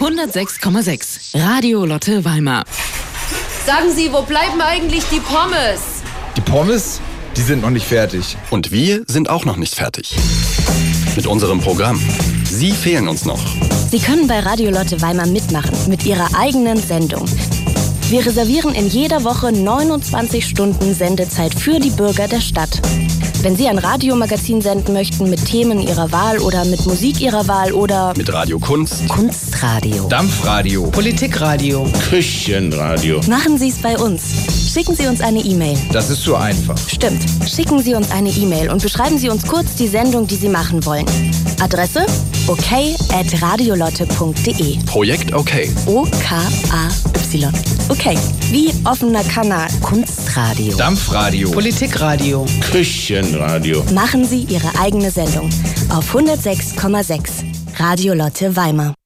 106,6. Radio Lotte Weimar. Sagen Sie, wo bleiben eigentlich die Pommes? Die Pommes? Die sind noch nicht fertig. Und wir sind auch noch nicht fertig. Mit unserem Programm. Sie fehlen uns noch. Sie können bei Radio Lotte Weimar mitmachen mit Ihrer eigenen Sendung. Wir reservieren in jeder Woche 29 Stunden Sendezeit für die Bürger der Stadt. Wenn Sie ein Radiomagazin senden möchten mit Themen Ihrer Wahl oder mit Musik Ihrer Wahl oder mit Radiokunst, Kunstradio, Dampfradio, Politikradio, Küchenradio. Machen Sie es bei uns. Schicken Sie uns eine E-Mail. Das ist so einfach. Stimmt. Schicken Sie uns eine E-Mail und beschreiben Sie uns kurz die Sendung, die Sie machen wollen. Adresse okay@radiolotte.de. Projekt Okay. O-K-A-Y. Okay. Wie offener Kanal. Kunstradio. Dampfradio, Politikradio, Küchenradio. Machen Sie Ihre eigene Sendung auf 106,6. Radio Lotte Weimar.